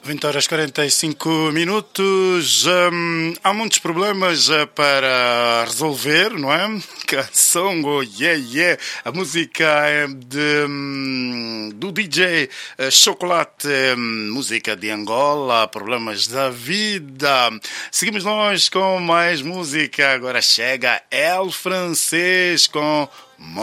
20 horas 45 minutos. Há muitos problemas para resolver, não é? Canção, oh yeah, yeah. A música é do DJ Chocolate, música de Angola, problemas da vida. Seguimos nós com mais música. Agora chega El Francês com